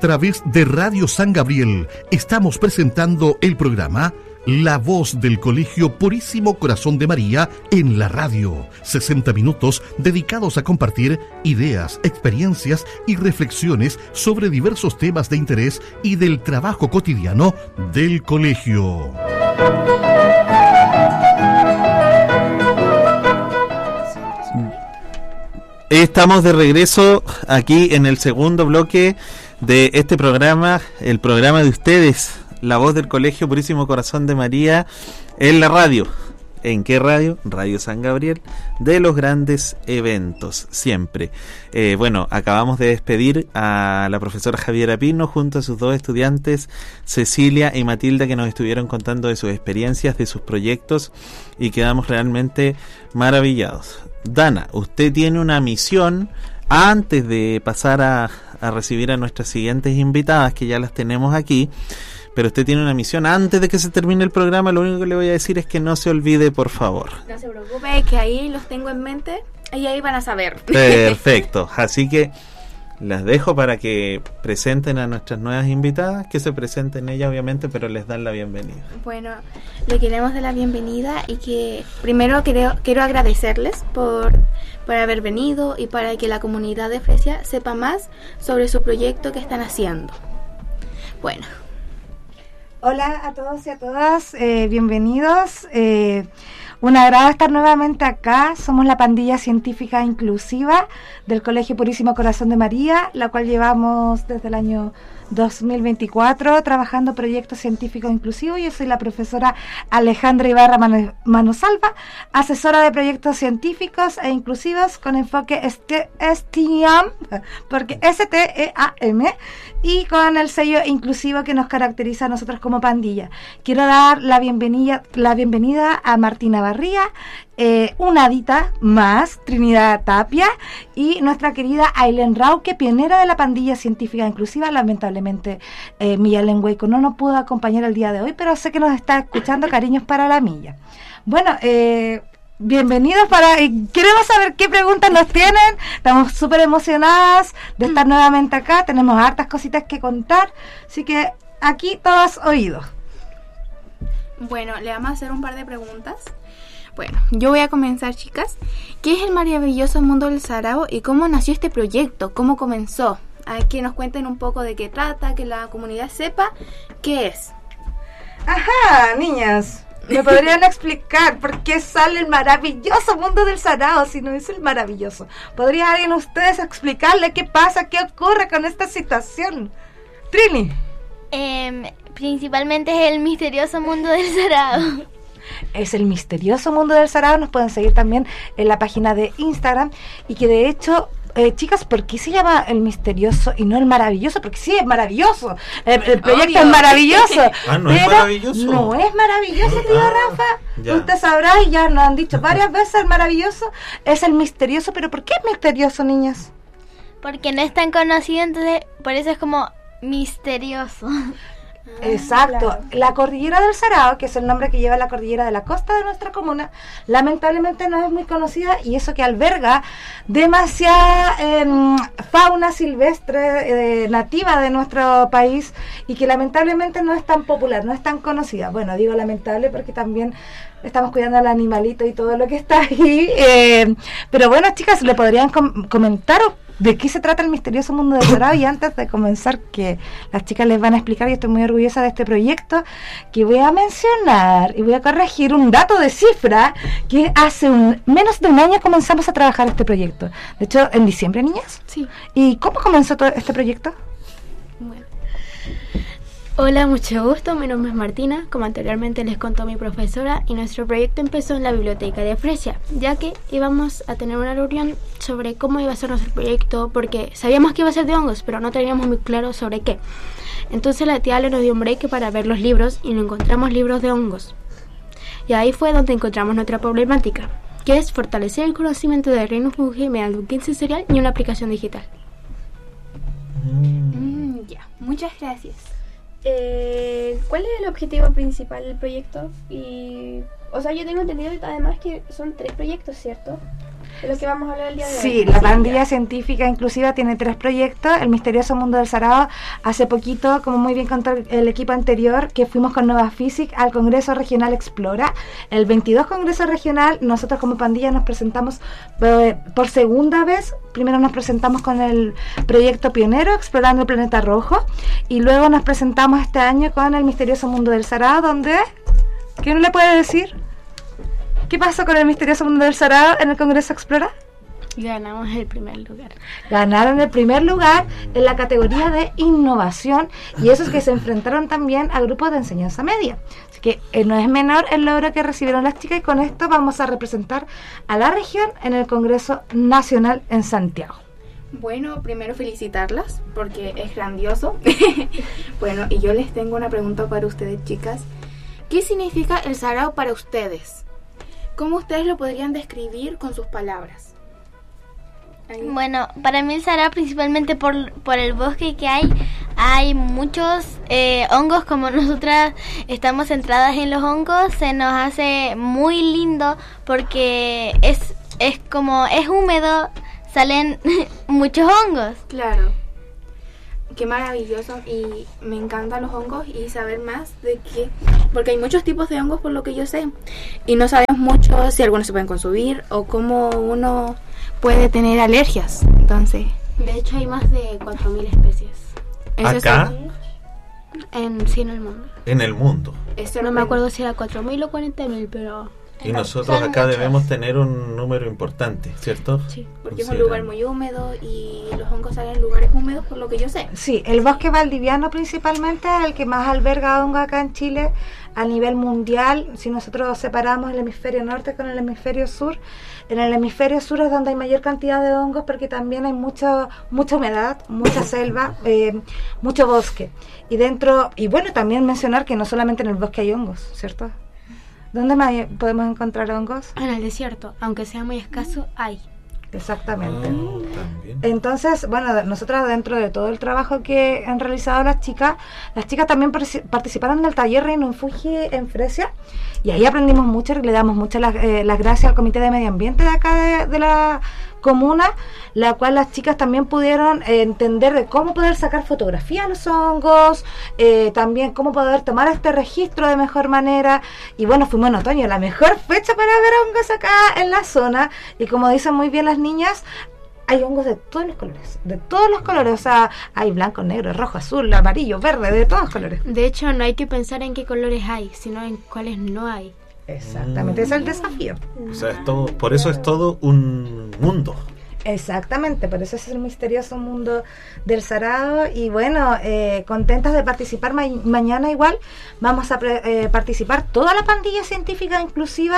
través de Radio San Gabriel estamos presentando el programa La Voz del Colegio Purísimo Corazón de María en la radio. 60 minutos dedicados a compartir ideas, experiencias y reflexiones sobre diversos temas de interés y del trabajo cotidiano del colegio. Estamos de regreso aquí en el segundo bloque de este programa, el programa de ustedes, La Voz del Colegio Purísimo Corazón de María, en la radio. ¿En qué radio? Radio San Gabriel, de los grandes eventos, siempre. Bueno, acabamos de despedir a la profesora Javiera Pino junto a sus dos estudiantes, Cecilia y Matilda, que nos estuvieron contando de sus experiencias, de sus proyectos, y quedamos realmente maravillados. Dana, usted tiene una misión antes de pasar a recibir a nuestras siguientes invitadas, que ya las tenemos aquí, pero usted tiene una misión antes de que se termine el programa. Lo único que le voy a decir es que no se olvide, por favor. No se preocupe, que ahí los tengo en mente y ahí van a saber. Perfecto, así que las dejo para que presenten a nuestras nuevas invitadas, que se presenten ellas obviamente, pero les dan la bienvenida. Bueno, le queremos dar la bienvenida y que primero quiero agradecerles por haber venido y para que la comunidad de Fresia sepa más sobre su proyecto que están haciendo. Bueno. Hola a todos y a todas, bienvenidos. Un agrado estar nuevamente acá. Somos la pandilla científica inclusiva del Colegio Purísimo Corazón de María, la cual llevamos desde el año 2024 trabajando proyectos científicos inclusivos. Yo soy la profesora Alejandra Ibarra Manosalva, asesora de proyectos científicos e inclusivos con enfoque STEAM, porque STEAM, y con el sello inclusivo que nos caracteriza a nosotros como pandilla. Quiero dar la bienvenida a Martina Barría, una hadita más, Trinidad Tapia, y nuestra querida Ailén Rauque, pionera de la pandilla científica inclusiva. Lamentablemente Milla Lengueico no nos pudo acompañar el día de hoy, pero sé que nos está escuchando. Cariños para la Milla. Bueno, bienvenidos queremos saber qué preguntas nos tienen. Estamos súper emocionadas de estar nuevamente acá. Tenemos hartas cositas que contar, así que aquí todos oídos. Bueno, le vamos a hacer un par de preguntas. Bueno, yo voy a comenzar, chicas. ¿Qué es el maravilloso mundo del sarao y cómo nació este proyecto? ¿Cómo comenzó? A que nos cuenten un poco de qué trata, que la comunidad sepa qué es. Ajá, niñas, ¿me podrían explicar por qué sale el maravilloso mundo del sarao si no es el maravilloso? ¿Podría alguien de ustedes explicarle qué pasa, qué ocurre con esta situación? Trini. Principalmente es el misterioso mundo del sarao. Es el misterioso mundo del sarao. Nos pueden seguir también en la página de Instagram. Y que de hecho, chicas, ¿por qué se llama el misterioso y no el maravilloso? Porque sí, es maravilloso. El proyecto es maravilloso. ¿No es maravilloso? No es maravilloso, tío Rafa. Ya. Usted sabrá, y ya nos han dicho varias veces, el maravilloso es el misterioso. ¿Pero por qué es misterioso, niñas? Porque no es tan conocido, entonces por eso es como misterioso. Exacto, claro. La cordillera del Sarao, que es el nombre que lleva la cordillera de la costa de nuestra comuna, lamentablemente no es muy conocida, y eso que alberga demasiada fauna silvestre nativa de nuestro país, y que lamentablemente no es tan popular, no es tan conocida. Bueno, digo lamentable porque también estamos cuidando al animalito y todo lo que está ahí, pero bueno, chicas, ¿le podrían comentar de qué se trata el misterioso mundo del Sarao? Y antes de comenzar, que las chicas les van a explicar, y estoy muy orgullosa de este proyecto, que voy a mencionar y voy a corregir un dato de cifra, que hace menos de un año comenzamos a trabajar este proyecto. De hecho, en diciembre, niñas. Sí. ¿Y cómo comenzó todo este proyecto? Bueno. Hola, mucho gusto, mi nombre es Martina, como anteriormente les contó mi profesora, y nuestro proyecto empezó en la biblioteca de Fresia, ya que íbamos a tener una reunión sobre cómo iba a ser nuestro proyecto, porque sabíamos que iba a ser de hongos, pero no teníamos muy claro sobre qué. Entonces la tía le nos dio un break para ver los libros, y no encontramos libros de hongos. Y ahí fue donde encontramos nuestra problemática, que es fortalecer el conocimiento del reino fungi mediante un kit sensorial y una aplicación digital. Ya, muchas gracias. ¿Cuál es el objetivo principal del proyecto? O sea, yo tengo entendido además que son 3 proyectos, ¿cierto? de lo que vamos a hablar el día de hoy. Sí, la pandilla científica inclusiva tiene 3 proyectos. El misterioso mundo del Sarao, hace poquito, como muy bien contó el equipo anterior, que fuimos con Nova Physics al Congreso Regional Explora. El 22 Congreso Regional, nosotros como pandilla nos presentamos por segunda vez. Primero nos presentamos con el proyecto pionero, Explorando el Planeta Rojo, y luego nos presentamos este año con el misterioso mundo del Sarao, donde... ¿Quién le puede decir? ¿Qué pasó con el misterioso mundo del Sarao en el Congreso Explora? Ganamos el primer lugar. Ganaron el primer lugar en la categoría de innovación, y esos que se enfrentaron también a grupos de enseñanza media. Así que no es menor el logro que recibieron las chicas, y con esto vamos a representar a la región en el Congreso Nacional en Santiago. Bueno, primero felicitarlas porque es grandioso. Bueno, y yo les tengo una pregunta para ustedes, chicas. ¿Qué significa el Sarao para ustedes? ¿Cómo ustedes lo podrían describir con sus palabras? Bueno, para mí el Sarao, principalmente por el bosque que hay muchos hongos. Como nosotras estamos centradas en los hongos, se nos hace muy lindo porque es como es húmedo, salen muchos hongos. Claro, qué maravilloso, y me encantan los hongos y saber más de qué, porque hay muchos tipos de hongos por lo que yo sé, y no sabemos mucho si algunos se pueden consumir o cómo uno puede tener alergias. Entonces, De hecho hay más de 4.000 especies. eso ¿Acá? En el mundo. En el mundo. No me acuerdo si era 4.000 o 40.000, pero... Y nosotros Son acá muchos. debemos tener un número importante, ¿cierto? Sí. porque es un lugar muy húmedo y los hongos salen en lugares húmedos por lo que yo sé. Sí, el bosque valdiviano principalmente es el que más alberga hongos acá en Chile a nivel mundial. Si nosotros separamos el hemisferio norte con el hemisferio sur, en el hemisferio sur es donde hay mayor cantidad de hongos, porque también hay mucha humedad, mucha selva, mucho bosque. Y bueno, también mencionar que no solamente en el bosque hay hongos, ¿cierto? ¿Dónde más podemos encontrar hongos? En el desierto, aunque sea muy escaso, hay. Exactamente. También. Entonces, bueno, nosotras dentro de todo el trabajo que han realizado las chicas también participaron en el taller Reino en Fuji en Fresia, y ahí aprendimos mucho, y le damos muchas las gracias al Comité de Medio Ambiente de acá de la comuna, la cual las chicas también pudieron entender de cómo poder sacar fotografía a los hongos, también cómo poder tomar este registro de mejor manera. Y bueno, fuimos en otoño, la mejor fecha para ver hongos acá en la zona, y como dicen muy bien las niñas, hay hongos de todos los colores, o sea, hay blanco, negro, rojo, azul, amarillo, verde, de todos los colores. De hecho, no hay que pensar en qué colores hay, sino en cuáles no hay. Exactamente, ese es el desafío. O sea, es todo, por eso es todo un mundo. Exactamente, por eso es el misterioso mundo del Sarao. Y bueno, contentas de participar. Mañana igual vamos a participar toda la pandilla científica inclusiva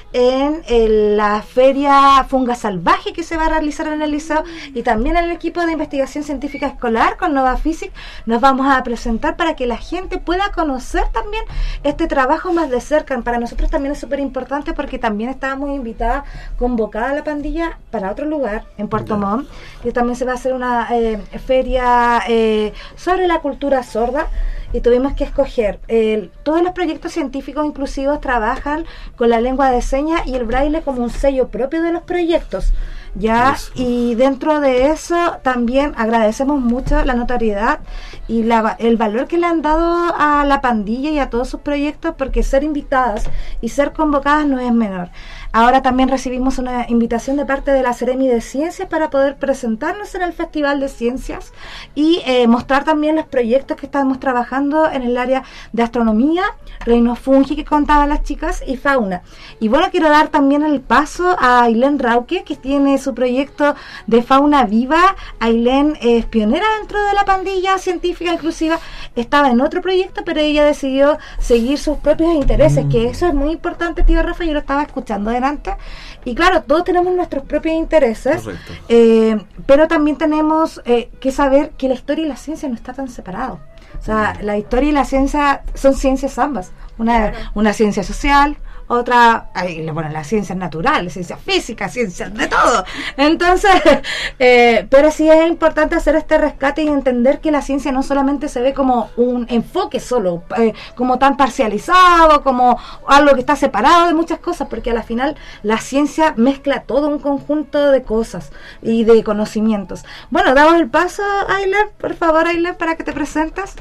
en la feria Funga Salvaje que se va a realizar en el liceo, y también el equipo de investigación científica escolar con Nova Physics nos vamos a presentar para que la gente pueda conocer también este trabajo más de cerca. Para nosotros también es súper importante, porque también estábamos invitadas, convocada a la pandilla para otro lugar en Puerto Montt, que también se va a hacer una feria sobre la cultura sorda, y tuvimos que escoger. Todos los proyectos científicos inclusivos trabajan con la lengua de señas y el braille como un sello propio de los proyectos, ¿ya? Eso. Y dentro de eso también agradecemos mucho la notoriedad y el valor que le han dado a la pandilla y a todos sus proyectos, porque ser invitadas y ser convocadas no es menor. Ahora también recibimos una invitación de parte de la Seremi de Ciencias para poder presentarnos en el Festival de Ciencias y mostrar también los proyectos que estamos trabajando en el área de astronomía, reino fungi que contaban las chicas, y fauna. Y bueno, quiero dar también el paso a Ailén Rauque, que tiene su proyecto de fauna viva. Ailén es pionera dentro de la pandilla científica inclusiva, estaba en otro proyecto, pero ella decidió seguir sus propios intereses, que eso es muy importante, tío Rafa, yo lo estaba escuchando delante. Y claro, todos tenemos nuestros propios intereses, pero también tenemos que saber que la historia y la ciencia no está tan separado. O sea, la historia y la ciencia son ciencias ambas, una ciencia social, otra, ahí le ponen las ciencias naturales, ciencias físicas, ciencias de todo. Entonces, pero sí es importante hacer este rescate y entender que la ciencia no solamente se ve como un enfoque solo, como tan parcializado, como algo que está separado de muchas cosas, porque a la final la ciencia mezcla todo un conjunto de cosas y de conocimientos. Bueno, damos el paso, Ayler, por favor, Ayler, para que te presentes.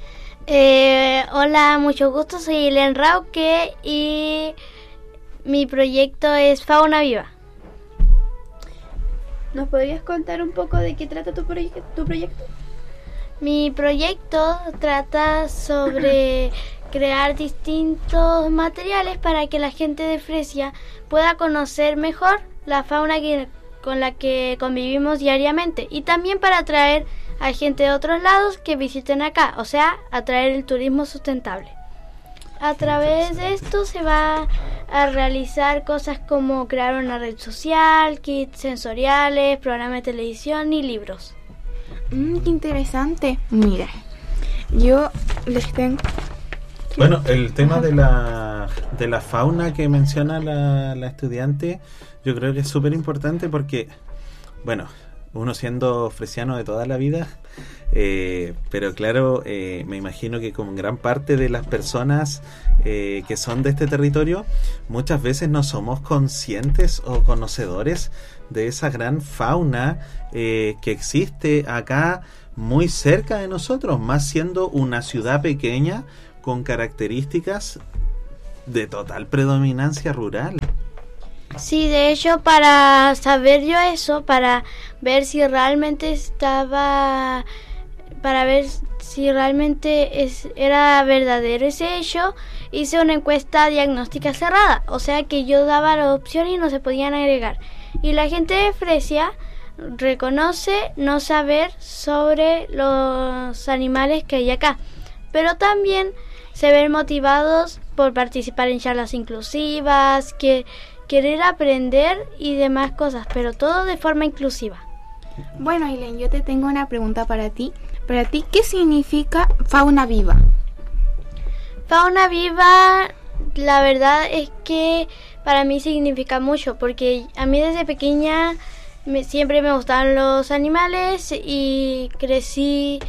Hola, mucho gusto, soy Aylen Rauque y mi proyecto es Fauna Viva. ¿Nos podrías contar un poco de qué trata tu proyecto? Mi proyecto trata sobre crear distintos materiales para que la gente de Fresia pueda conocer mejor la fauna con la que convivimos diariamente, y también para atraer a gente de otros lados que visiten acá, o sea, atraer el turismo sustentable. A través de esto se va a realizar cosas como crear una red social, kits sensoriales, programas de televisión y libros. Qué interesante. Mira, yo les tengo... Bueno, el tema de la fauna que menciona la estudiante, yo creo que es súper importante porque, bueno, uno siendo fresiano de toda la vida, pero claro, me imagino que como gran parte de las personas que son de este territorio, muchas veces no somos conscientes o conocedores de esa gran fauna que existe acá muy cerca de nosotros, más siendo una ciudad pequeña con características de total predominancia rural. Sí, de hecho, para saber yo eso, para ver si realmente era verdadero ese hecho, hice una encuesta diagnóstica cerrada, o sea que yo daba la opción y no se podían agregar. Y la gente de Fresia reconoce no saber sobre los animales que hay acá, pero también se ven motivados por participar en charlas inclusivas, querer aprender y demás cosas, pero todo de forma inclusiva. Bueno, Aylen, yo te tengo una pregunta para ti. Para ti, ¿qué significa fauna viva? Fauna viva, la verdad es que para mí significa mucho, porque a mí desde pequeña siempre me gustaban los animales y crecí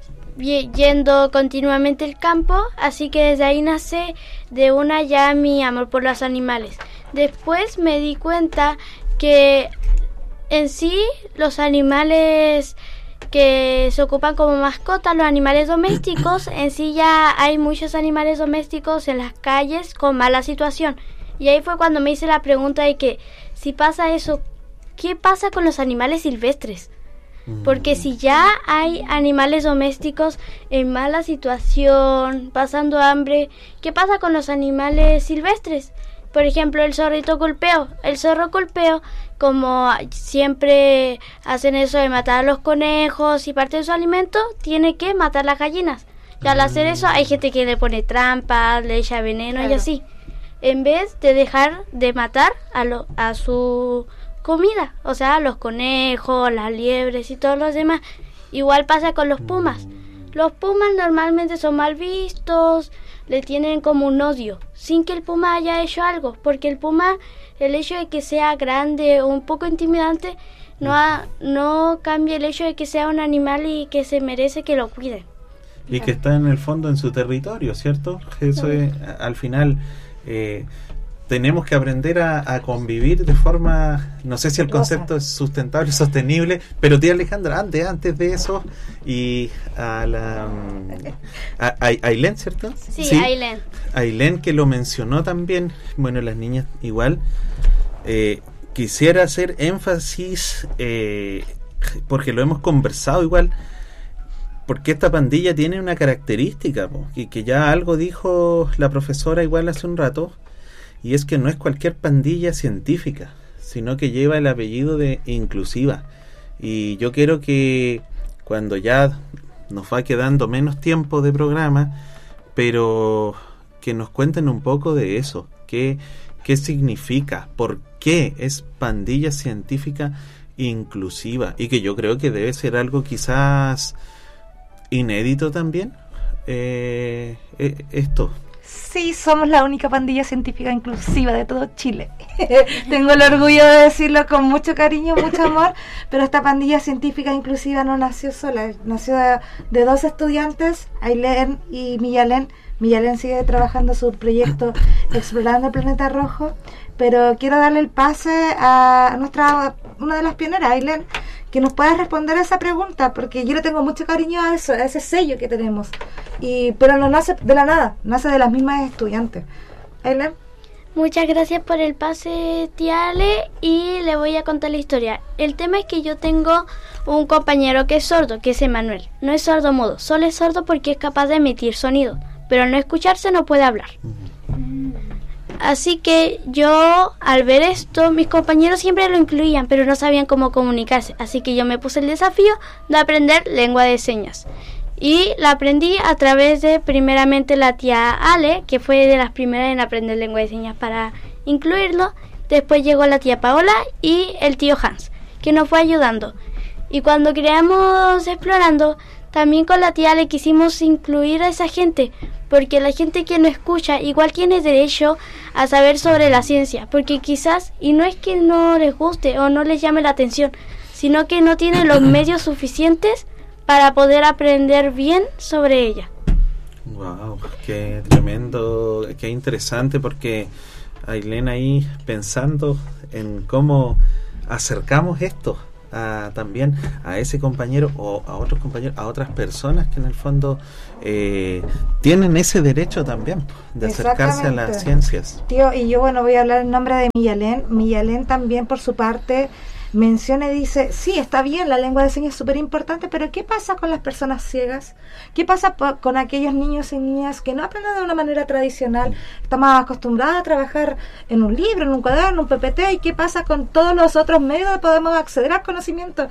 yendo continuamente al campo, así que desde ahí nace de una ya mi amor por los animales. Después me di cuenta que en sí los animales que se ocupan como mascotas, los animales domésticos, en sí ya hay muchos animales domésticos en las calles con mala situación. Y ahí fue cuando me hice la pregunta de que si pasa eso, ¿qué pasa con los animales silvestres? Porque si ya hay animales domésticos en mala situación, pasando hambre, ¿qué pasa con los animales silvestres? Por ejemplo, el zorrito culpeo. El zorro culpeo, como siempre hacen eso de matar a los conejos y parte de su alimento, tiene que matar las gallinas. Y al hacer eso hay gente que le pone trampas, le echa veneno, claro, y así. En vez de dejar de matar a su comida, o sea, los conejos, las liebres y todos los demás. Igual pasa con los pumas. Los pumas normalmente son mal vistos, le tienen como un odio, sin que el puma haya hecho algo, porque el puma, el hecho de que sea grande o un poco intimidante, no cambia el hecho de que sea un animal y que se merece que lo cuiden. Y que está en el fondo en su territorio, ¿cierto? Eso es, al final, tenemos que aprender a convivir de forma, no sé si el concepto es sustentable, sostenible, pero tía Alejandra, antes de eso, y a Aylen, ¿cierto? Sí, Aylen. Aylen, que lo mencionó también, bueno, las niñas igual, quisiera hacer énfasis, porque lo hemos conversado igual, porque esta pandilla tiene una característica, y que ya algo dijo la profesora igual hace un rato, y es que no es cualquier pandilla científica, sino que lleva el apellido de inclusiva. Y yo quiero que cuando ya nos va quedando menos tiempo de programa, pero que nos cuenten un poco de eso, qué significa, por qué es pandilla científica inclusiva, y que yo creo que debe ser algo quizás inédito también, esto. Sí, somos la única pandilla científica inclusiva de todo Chile. Tengo el orgullo de decirlo con mucho cariño, mucho amor, pero esta pandilla científica inclusiva no nació sola, nació de dos estudiantes, Ailén y Millalén. Millalén sigue trabajando su proyecto Explorando el Planeta Rojo, pero quiero darle el pase a una de las pioneras, Ailén, que nos pueda responder a esa pregunta, porque yo le tengo mucho cariño a eso, a ese sello que tenemos, pero no nace de la nada, nace de las mismas estudiantes. Ailén. Muchas gracias por el pase, tía Ale, y le voy a contar la historia. El tema es que yo tengo un compañero que es sordo, que es Emanuel. No es sordo mudo, solo es sordo porque es capaz de emitir sonido, pero al no escucharse no puede hablar. Así que yo, al ver esto, mis compañeros siempre lo incluían, pero no sabían cómo comunicarse. Así que yo me puse el desafío de aprender lengua de señas. Y la aprendí a través de, primeramente, la tía Ale, que fue de las primeras en aprender lengua de señas para incluirlo. Después llegó la tía Paola y el tío Hans, que nos fue ayudando. Y cuando creamos Explorando, también con la tía Ale quisimos incluir a esa gente, porque la gente que no escucha igual tiene derecho a saber sobre la ciencia, porque quizás, y no es que no les guste o no les llame la atención, sino que no tienen los medios suficientes para poder aprender bien sobre ella. Wow, qué tremendo, qué interesante, porque Ailén ahí pensando en cómo acercamos esto también a ese compañero o a otros compañeros, a otras personas que en el fondo tienen ese derecho también de acercarse a las ciencias. Tío, y yo voy a hablar en nombre de Millalén. Millalén también por su parte menciona y dice, sí, está bien, la lengua de señas es súper importante, pero ¿qué pasa con las personas ciegas? ¿Qué pasa con aquellos niños y niñas que no aprenden de una manera tradicional? Estamos acostumbrados a trabajar en un libro, en un cuaderno, en un PPT, ¿y qué pasa con todos los otros medios donde podemos acceder al conocimiento?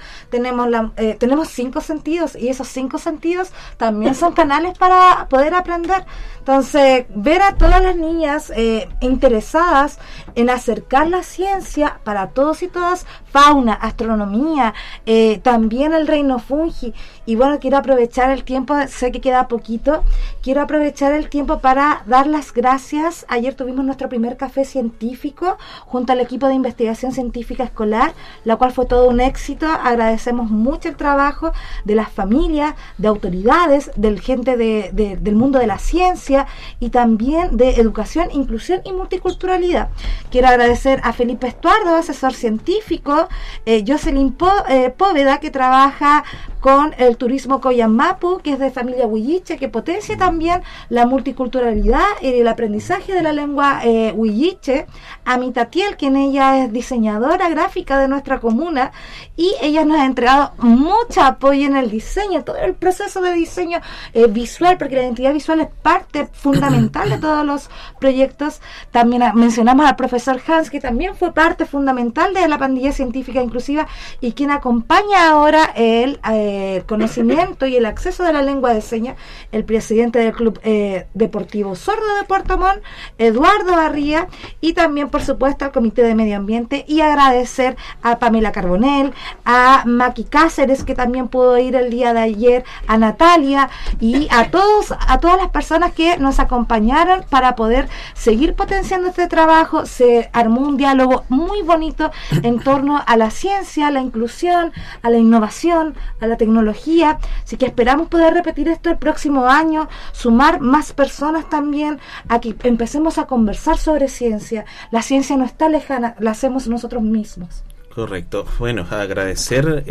Tenemos 5 sentidos, y esos 5 sentidos también son canales para poder aprender. Entonces, ver a todas las niñas interesadas en acercar la ciencia para todos y todas, fauna, astronomía, también el reino fungi. Y bueno, quiero aprovechar el tiempo, sé que queda poquito, quiero aprovechar el tiempo para dar las gracias. Ayer tuvimos nuestro primer café científico junto al equipo de investigación científica escolar, la cual fue todo un éxito. Agradecemos mucho el trabajo de las familias, de autoridades, de gente del mundo de la ciencia y también de educación, inclusión y multiculturalidad. Quiero agradecer a Felipe Estuardo, asesor científico, Jocelyn Póveda, que trabaja con el turismo Coyamapu, que es de familia huilliche, que potencia también la multiculturalidad y el aprendizaje de la lengua huilliche, a mi Tatiel, quien ella es diseñadora gráfica de nuestra comuna, y ella nos ha entregado mucho apoyo en el diseño, todo el proceso de diseño visual, porque la identidad visual es parte fundamental de todos los proyectos. También mencionamos al profesor Hans, que también fue parte fundamental de la pandilla científica inclusiva y quien acompaña ahora el conocimiento y el acceso de la lengua de señas, el presidente del Club Deportivo Sordo de Puerto Montt, Eduardo Barría, y también por supuesto al Comité de Medio Ambiente, y agradecer a Pamela Carbonell, a Maki Cáceres, que también pudo ir el día de ayer, a Natalia y a todas las personas que nos acompañaron para poder seguir potenciando este trabajo. Se armó un diálogo muy bonito en torno a la ciencia, la inclusión, a la innovación, a la tecnología, así que esperamos poder repetir esto el próximo año, sumar más personas también a que empecemos a conversar sobre ciencia. La ciencia no está lejana, la hacemos nosotros mismos. Correcto. Bueno, agradecer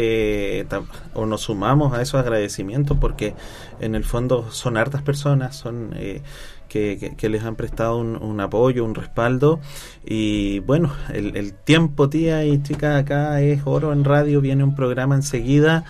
o nos sumamos a esos agradecimientos, porque en el fondo son hartas personas, son que les han prestado un apoyo, un respaldo. Y bueno, el tiempo, tía y chica, acá es oro en radio, viene un programa enseguida.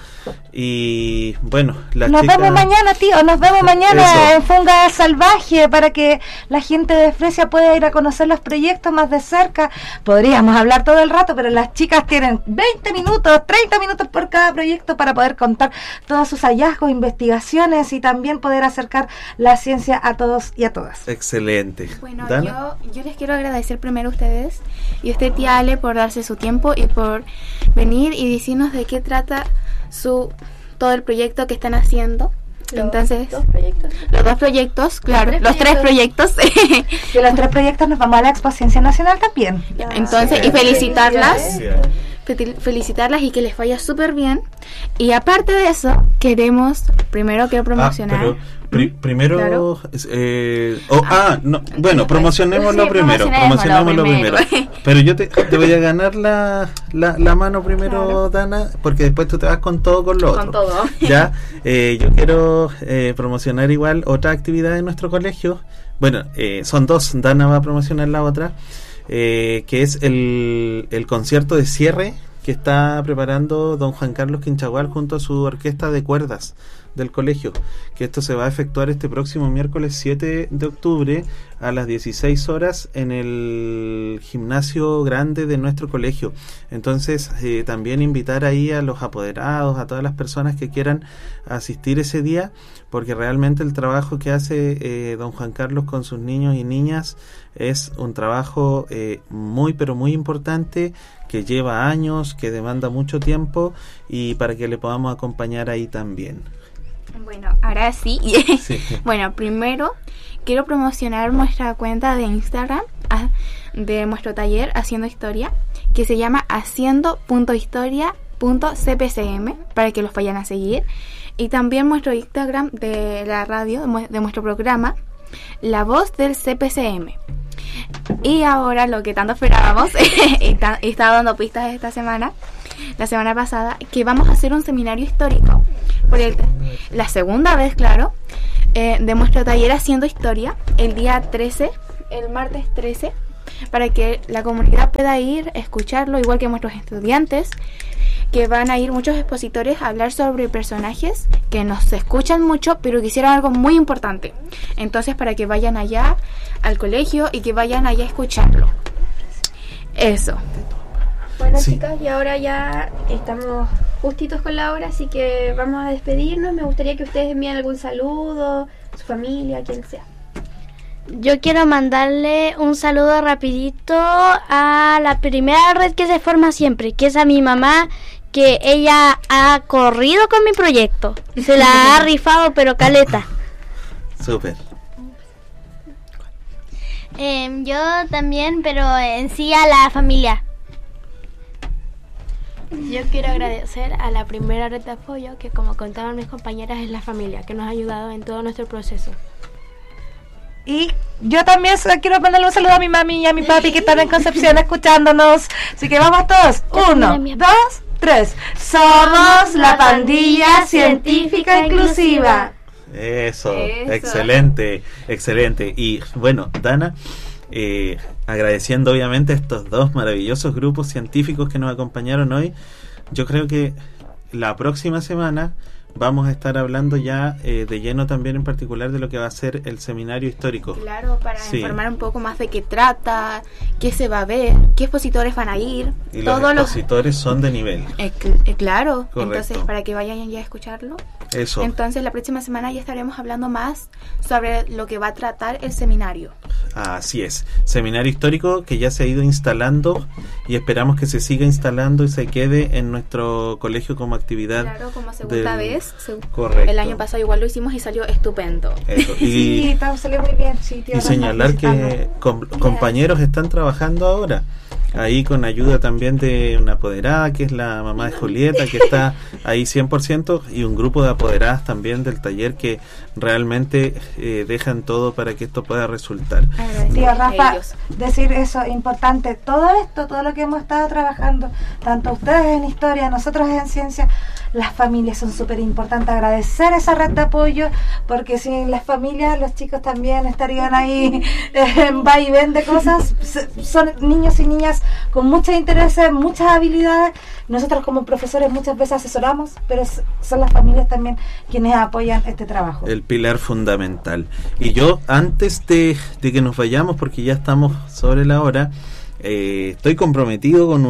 Y bueno, nos vemos mañana, tío, nos vemos mañana en Funga Salvaje, para que la gente de Fresia pueda ir a conocer los proyectos más de cerca. Podríamos hablar todo el rato, pero las chicas tienen 20 minutos, 30 minutos por cada proyecto para poder contar todos sus hallazgos, investigaciones y también poder acercar la ciencia a todos y a todas. Excelente. Bueno, yo les quiero agradecer primero a ustedes y a usted, tía Ale, por darse su tiempo y por venir y decirnos de qué trata todo el proyecto que están haciendo. Entonces, los dos proyectos, claro, los tres proyectos. De los tres proyectos nos vamos a la Exposición Nacional también. Entonces, y felicitarlas y que les vaya súper bien. Y aparte de eso, quiero promocionar. Primero, claro. promocionémoslo primero. Pero yo te voy a ganar la mano primero, claro. Dana, porque después tú te vas con todo con lo otro. Con todo. Ya, yo quiero promocionar igual otra actividad de nuestro colegio. Bueno, son dos. Dana va a promocionar la otra, que es el concierto de cierre que está preparando don Juan Carlos Quinchagual junto a su orquesta de cuerdas del colegio, que esto se va a efectuar este próximo miércoles 7 de octubre a las 16 horas en el gimnasio grande de nuestro colegio. Entonces, también invitar ahí a los apoderados, a todas las personas que quieran asistir ese día, porque realmente el trabajo que hace don Juan Carlos con sus niños y niñas es un trabajo muy, pero muy importante, que lleva años, que demanda mucho tiempo, y para que le podamos acompañar ahí también. Bueno, ahora sí. Bueno, primero quiero promocionar nuestra cuenta de Instagram de nuestro taller Haciendo Historia, que se llama haciendo.historia.cpcm, para que los vayan a seguir. Y también nuestro Instagram de la radio, de nuestro programa, La Voz del CPCM. Y ahora lo que tanto esperábamos, estaba dando pistas la semana pasada, que vamos a hacer un seminario histórico, por la segunda vez, claro, de nuestro taller Haciendo Historia, el martes 13, para que la comunidad pueda ir, escucharlo, igual que nuestros estudiantes, que van a ir muchos expositores a hablar sobre personajes que nos escuchan mucho, pero que hicieron algo muy importante. Entonces, para que vayan allá al colegio y que vayan allá a escucharlo. Eso. Bueno, sí, chicas, y ahora ya estamos justitos con la hora, así que vamos a despedirnos. Me gustaría que ustedes envíen algún saludo, su familia, quien sea. Yo quiero mandarle un saludo rapidito a la primera red que se forma siempre, que es a mi mamá, que ella ha corrido con mi proyecto. Se la ha rifado, pero caleta. Súper. Yo también, pero en sí a la familia. Yo quiero agradecer a la primera red de apoyo, que como contaban mis compañeras, es la familia, que nos ha ayudado en todo nuestro proceso. Y yo también quiero mandarle un saludo a mi mami y a mi papi, que están en Concepción escuchándonos. Así que vamos todos. 1, 2, 3. Somos la pandilla científica inclusiva. Eso, excelente. Y bueno, Dana, agradeciendo obviamente a estos dos maravillosos grupos científicos que nos acompañaron hoy. Yo creo que la próxima semana vamos a estar hablando ya de lleno también en particular de lo que va a ser el seminario histórico. Claro, para informar un poco más de qué trata, qué se va a ver, qué expositores van a ir. Y todos los expositores son de nivel. Claro, correcto. Entonces para que vayan ya a escucharlo. Eso. Entonces la próxima semana ya estaremos hablando más sobre lo que va a tratar el seminario. Así es, seminario histórico que ya se ha ido instalando y esperamos que se siga instalando y se quede en nuestro colegio como actividad. Claro, como segunda vez. Correcto. El año pasado igual lo hicimos y salió estupendo. Eso. Sí, salió muy bien. Sí, y señalar que compañeros están trabajando ahora. Ahí con ayuda también de una apoderada que es la mamá de Julieta, que está ahí 100%, y un grupo de apoderadas también del taller que realmente dejan todo para que esto pueda resultar. Tío Rafa, decir eso, importante, todo lo que hemos estado trabajando, tanto ustedes en historia, nosotros en ciencia, las familias son súper importantes. Agradecer esa red de apoyo, porque sin las familias los chicos también estarían ahí en va y ven de cosas. Son niños y niñas con muchos intereses, muchas habilidades. Nosotros como profesores muchas veces asesoramos, pero son las familias también quienes apoyan este trabajo. El pilar fundamental. Y yo, antes de que nos vayamos, porque ya estamos sobre la hora, estoy comprometido con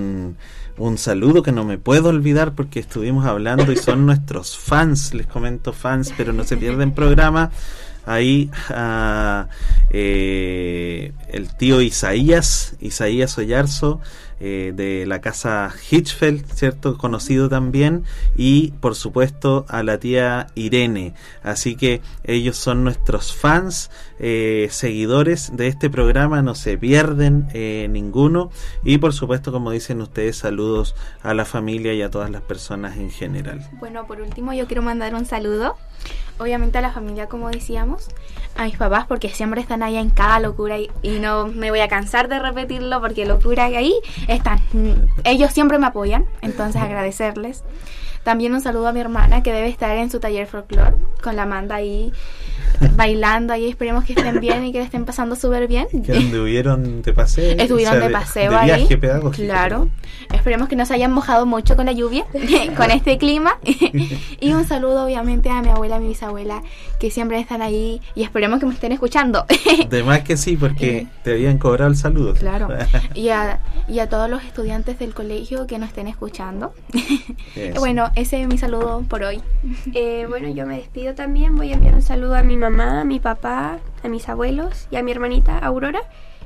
un saludo que no me puedo olvidar, porque estuvimos hablando y son nuestros fans, les comento fans, pero no se pierden programa. Ahí el tío Isaías Oyarzo, de la casa Hitchfeld, ¿cierto? Conocido también, y por supuesto a la tía Irene. Así que ellos son nuestros fans, seguidores de este programa, no se pierden ninguno, y por supuesto, como dicen ustedes, saludos a la familia y a todas las personas en general. Bueno, por último yo quiero mandar un saludo, obviamente a la familia, como decíamos, a mis papás, porque siempre están ahí en cada locura y no me voy a cansar de repetirlo, porque locura que ahí están, ellos siempre me apoyan, entonces agradecerles. También un saludo a mi hermana, que debe estar en su taller folclore con la Amanda ahí bailando ahí. Esperemos que estén bien y que le estén pasando súper bien. Que anduvieron de paseo. Estuvieron de paseo de ahí. Viaje pedagógico. Claro. Esperemos que no se hayan mojado mucho con la lluvia, con este clima. Y un saludo obviamente a mi abuela, a mi bisabuela, que siempre están ahí, y esperemos que me estén escuchando. De más que sí, porque te habían cobrado el saludo. Claro. Y a todos los estudiantes del colegio que nos estén escuchando. Bueno, ese es mi saludo por hoy. Bueno, yo me despido también. Voy a enviar un saludo a mi mamá, a mi papá, a mis abuelos y a mi hermanita Aurora.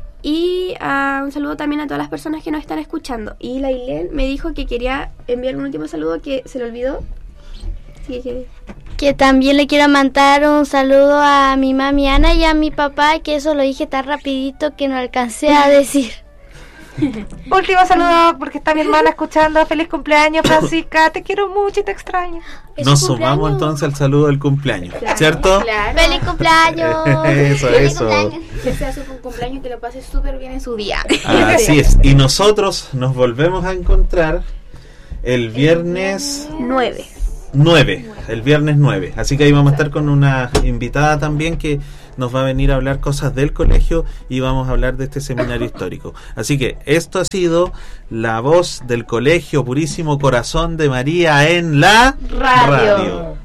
Y un saludo también a todas las personas que nos están escuchando. Y la Ilén me dijo que quería enviar un último saludo que se le olvidó. Así que también le quiero mandar un saludo a mi mami Ana y a mi papá, que eso lo dije tan rapidito que no alcancé a decir. Último saludo, porque está mi hermana escuchando. Feliz cumpleaños, Francisca, te quiero mucho y te extraño. Nos sumamos entonces al saludo del cumpleaños, claro, ¿cierto? Claro. ¡Feliz cumpleaños! Feliz cumpleaños. Que sea su cumpleaños y que lo pase súper bien en su día. Así es, y nosotros nos volvemos a encontrar el viernes 9. El viernes 9. Así que ahí vamos a estar con una invitada también que nos va a venir a hablar cosas del colegio y vamos a hablar de este seminario histórico. Así que esto ha sido La Voz del Colegio Purísimo Corazón de María en la radio.